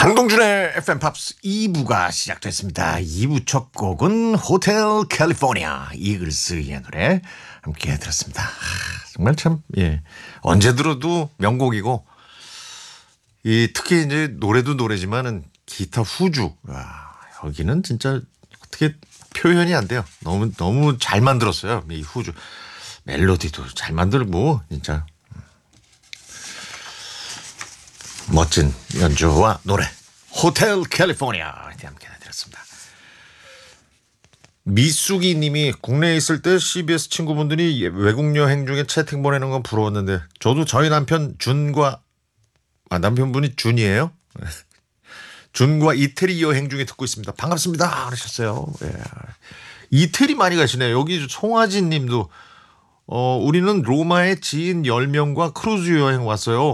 한동준의 FM 팝스 2부가 시작됐습니다. 2부 첫 곡은 호텔 캘리포니아 이글스의 노래 함께 들었습니다. 정말 참 언제 들어도 명곡이고 특히 이제 노래도 노래지만은 기타 후주 여기는 진짜 어떻게 표현이 안 돼요. 너무 잘 만들었어요. 이 후주 멜로디도 잘 만들고 진짜 멋진 연주와 노래 호텔 캘리포니아 함께 들었습니다. 미숙이 님이 국내에 있을 때 CBS 친구분들이 외국 여행 중에 채팅 보내는 건 부러웠는데 저도 저희 남편분이 준이에요. 준과 이태리 여행 중에 듣고 있습니다. 반갑습니다 하셨어요. 이태리 많이 가시네요. 여기 송하진 님도 우리는 로마에 지인 10명과 크루즈 여행 왔어요.